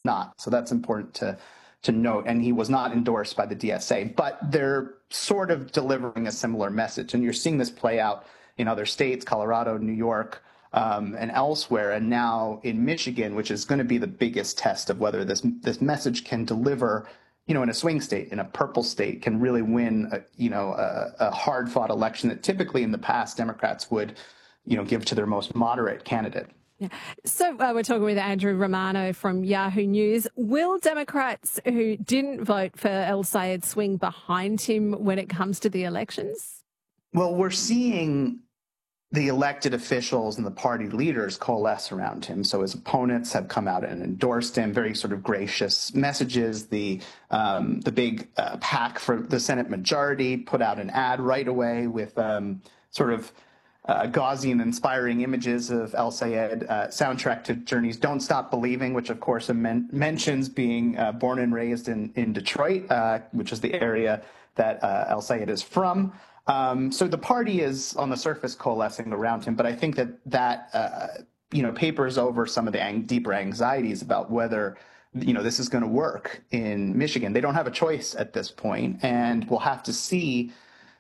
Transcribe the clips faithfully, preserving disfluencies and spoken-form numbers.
not. So that's important to to note. And he was not endorsed by the D S A, but they're sort of delivering a similar message. And you're seeing this play out in other states, Colorado, New York, um, and elsewhere. And now in Michigan, which is going to be the biggest test of whether this this message can deliver, you know, in a swing state, in a purple state, can really win, a, you know, a, a hard-fought election that typically in the past Democrats would, you know, give to their most moderate candidate. Yeah. So uh, we're talking with Andrew Romano from Yahoo News. Will Democrats who didn't vote for El-Sayed swing behind him when it comes to the elections? Well, we're seeing the elected officials and the party leaders coalesce around him. So his opponents have come out and endorsed him, very sort of gracious messages. The um, the big uh, PAC for the Senate majority put out an ad right away with um, sort of Uh, gauzy and inspiring images of El-Sayed, uh, soundtrack to Journey's Don't Stop Believing, which of course men- mentions being uh, born and raised in, in Detroit, uh, which is the area that uh, El-Sayed is from. Um, so the party is on the surface coalescing around him, but I think that that, uh, you know, papers over some of the ang- deeper anxieties about whether, you know, this is going to work in Michigan. They don't have a choice at this point, and we'll have to see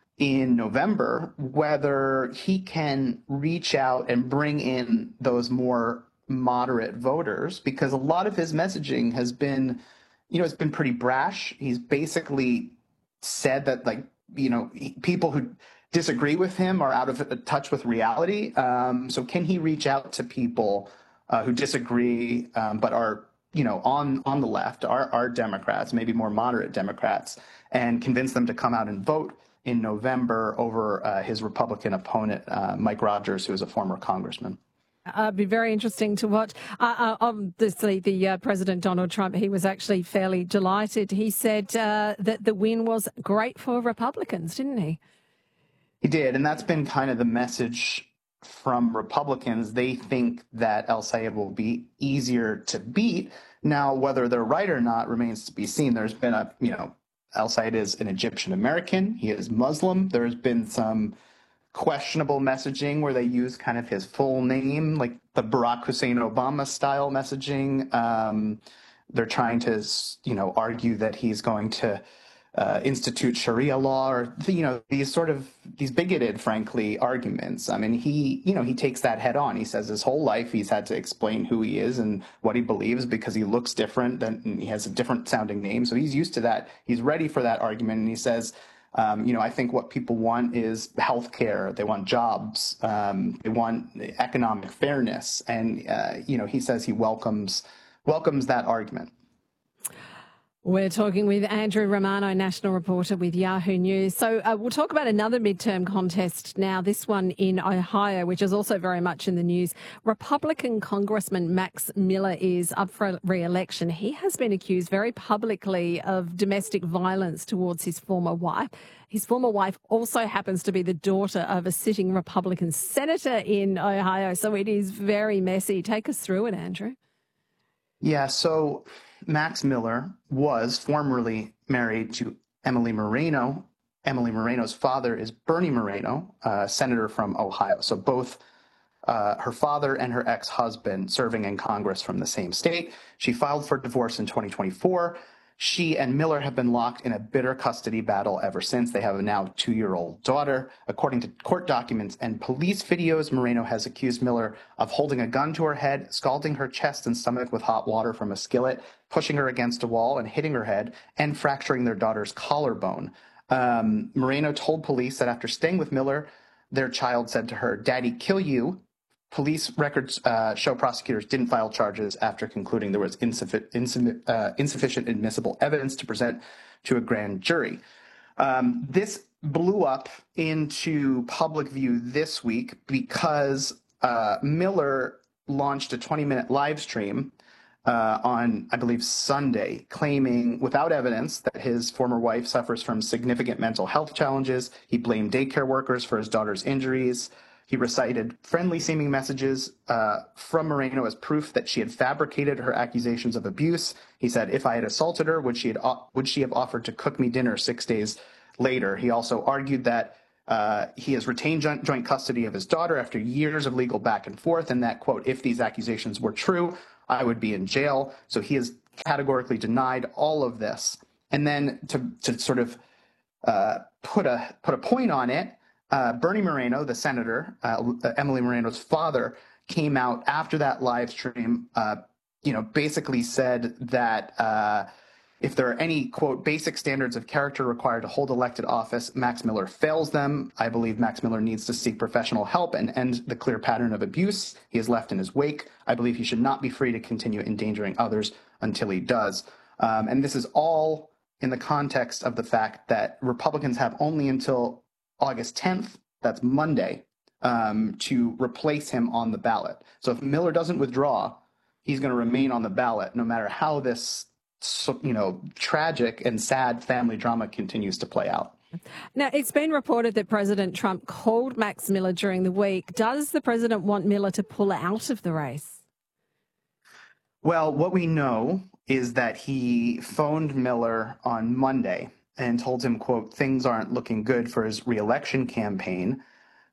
in November whether he can reach out and bring in those more moderate voters, because a lot of his messaging has been, you know, it's been pretty brash. He's basically said that, like, you know, people who disagree with him are out of touch with reality. Um, so can he reach out to people uh, who disagree um, but are, you know, on on the left, are, are Democrats, maybe more moderate Democrats, and convince them to come out and vote in November over uh, his Republican opponent, uh, Mike Rogers, who is a former congressman? Uh, it'd be very interesting to watch. Uh, uh, obviously, the uh, President Donald Trump, he was actually fairly delighted. He said uh, that the win was great for Republicans, didn't he? He did, and that's been kind of the message from Republicans. They think that El-Sayed will be easier to beat. Now, whether they're right or not remains to be seen. There's been a, you know, El-Sayed is an Egyptian American. He is Muslim. There's been some questionable messaging where they use kind of his full name, like the Barack Hussein Obama style messaging. Um, they're trying to, you know, argue that he's going to uh, institute Sharia law, or, you know, these sort of these bigoted, frankly, arguments. I mean, he, you know, he takes that head on. He says his whole life he's had to explain who he is and what he believes because he looks different than, and he has a different sounding name. So he's used to that. He's ready for that argument. And he says, um, you know, I think what people want is health care. They want jobs. Um, they want economic fairness. And, uh, you know, he says he welcomes welcomes that argument. We're talking with Andrew Romano, national reporter with Yahoo News. So uh, we'll talk about another midterm contest now, this one in Ohio, which is also very much in the news. Republican Congressman Max Miller is up for re-election. He has been accused very publicly of domestic violence towards his former wife. His former wife also happens to be the daughter of a sitting Republican senator in Ohio. So it is very messy. Take us through it, Andrew. Yeah, so Max Miller was formerly married to Emily Moreno. Emily Moreno's father is Bernie Moreno, a senator from Ohio. So both uh, her father and her ex-husband serving in Congress from the same state. She filed for divorce in twenty twenty-four. She and Miller have been locked in a bitter custody battle ever since. They have a now two-year-old daughter. According to court documents and police videos, Moreno has accused Miller of holding a gun to her head, scalding her chest and stomach with hot water from a skillet, pushing her against a wall and hitting her head, and fracturing their daughter's collarbone. Um, Moreno told police that after staying with Miller, their child said to her, "Daddy, kill you." Police records uh, show prosecutors didn't file charges after concluding there was insuffi- insuffi- uh, insufficient admissible evidence to present to a grand jury. Um, this blew up into public view this week because uh, Miller launched a twenty-minute live stream uh, on, I believe, Sunday, claiming without evidence that his former wife suffers from significant mental health challenges. He blamed daycare workers for his daughter's injuries. He recited friendly-seeming messages uh, from Moreno as proof that she had fabricated her accusations of abuse. He said, "If I had assaulted her, would she, had, would she have offered to cook me dinner six days later?" He also argued that uh, he has retained joint, joint custody of his daughter after years of legal back and forth, and that, quote, "if these accusations were true, I would be in jail." So he has categorically denied all of this. And then to, to sort of uh, put a put a point on it, uh, Bernie Moreno, the senator, uh, Emily Moreno's father, came out after that live stream, uh, you know, basically said that uh, if there are any, quote, basic standards of character required to hold elected office, Max Miller fails them. I believe Max Miller needs to seek professional help and end the clear pattern of abuse he has left in his wake. I believe he should not be free to continue endangering others until he does. Um, and this is all in the context of the fact that Republicans have only until August tenth, that's Monday, um, to replace him on the ballot. So if Miller doesn't withdraw, he's going to remain on the ballot no matter how this, you know, tragic and sad family drama continues to play out. Now, it's been reported that President Trump called Max Miller during the week. Does the president want Miller to pull out of the race? Well, what we know is that he phoned Miller on Monday and told him, quote, things aren't looking good for his reelection campaign.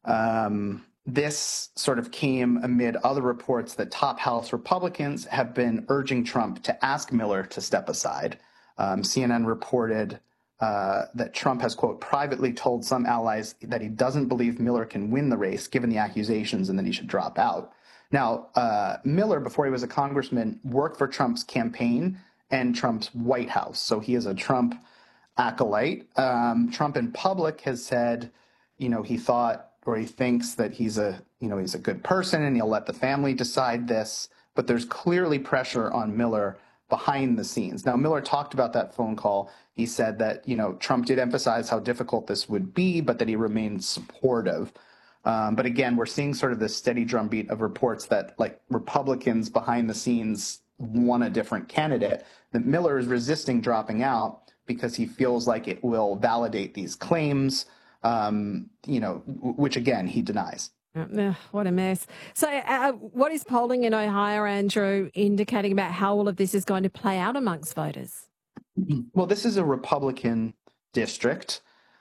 Um, this sort of came amid other reports that top House Republicans have been urging Trump to ask Miller to step aside. Um, C N N reported uh, that Trump has, quote, privately told some allies that he doesn't believe Miller can win the race given the accusations and that he should drop out. Now, uh, Miller, before he was a congressman, worked for Trump's campaign and Trump's White House. So he is a Trump acolyte. Um, Trump in public has said, you know, he thought or he thinks that he's a, you know, he's a good person and he'll let the family decide this. But there's clearly pressure on Miller behind the scenes. Now, Miller talked about that phone call. He said that, you know, Trump did emphasize how difficult this would be, but that he remained supportive. Um, but again, we're seeing sort of this steady drumbeat of reports that, like, Republicans behind the scenes want a different candidate, that Miller is resisting dropping out because he feels like it will validate these claims, um, you know, which, again, he denies. Uh, what a mess. So uh, what is polling in Ohio, Andrew, indicating about how all of this is going to play out amongst voters? Well, this is a Republican district.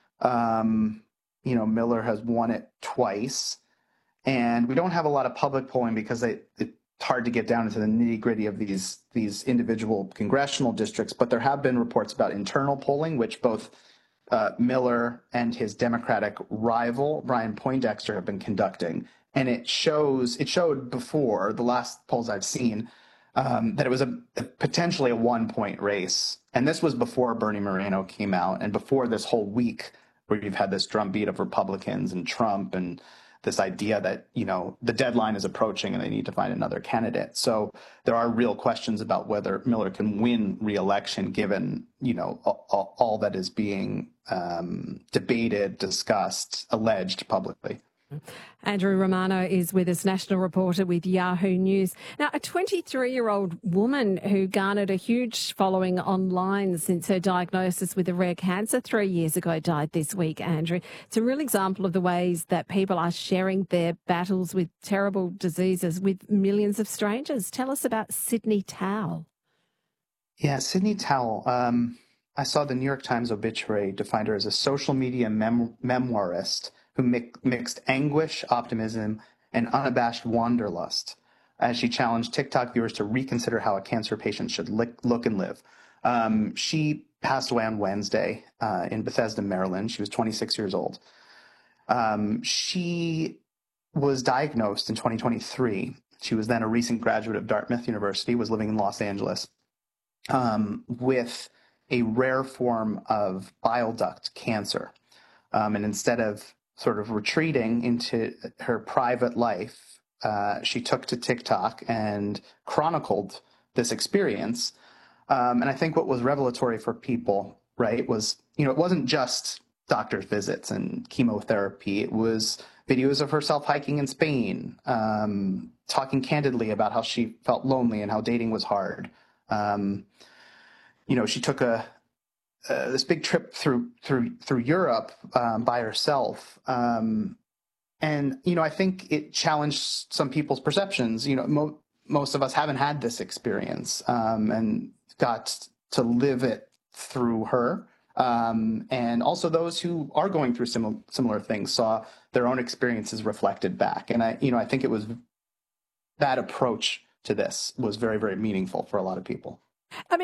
Um You know, Miller has won it twice, and we don't have a lot of public polling because they, it's hard to get down into the nitty gritty of these these individual congressional districts. But there have been reports about internal polling, which both uh, Miller and his Democratic rival Brian Poindexter have been conducting, and it shows it showed before the last polls I've seen um, that it was a, a potentially a one point race, and this was before Bernie Moreno came out and before this whole week where you've had this drumbeat of Republicans and Trump and this idea that, you know, the deadline is approaching and they need to find another candidate. So there are real questions about whether Miller can win re-election given, you know, all, all that is being um, debated, discussed, alleged publicly. Andrew Romano is with us, national reporter with Yahoo News. Now, a twenty-three-year-old woman who garnered a huge following online since her diagnosis with a rare cancer three years ago died this week, Andrew. It's a real example of the ways that people are sharing their battles with terrible diseases with millions of strangers. Tell us about Sidney Towle. Yeah, Sidney Towle. Um, I saw the New York Times obituary defined her as a social media mem- memoirist who mi- mixed anguish, optimism, and unabashed wanderlust as she challenged TikTok viewers to reconsider how a cancer patient should li- look and live. Um, she passed away on Wednesday uh, in Bethesda, Maryland. She was twenty-six years old. Um, she was diagnosed in twenty twenty-three. She was then a recent graduate of Dartmouth University, was living in Los Angeles, um, with a rare form of bile duct cancer. Um, and instead of sort of retreating into her private life, uh, she took to TikTok and chronicled this experience. Um, and I think what was revelatory for people, right, was, you know, it wasn't just doctor's visits and chemotherapy. It was videos of herself hiking in Spain, um, talking candidly about how she felt lonely and how dating was hard. Um, you know, she took a Uh, this big trip through through through Europe um, by herself, um, and you know I think it challenged some people's perceptions. You know, mo- most of us haven't had this experience um, and got to live it through her, um, and also those who are going through similar similar things saw their own experiences reflected back. And I, you know, I think it was that approach to this was very very meaningful for a lot of people. I mean,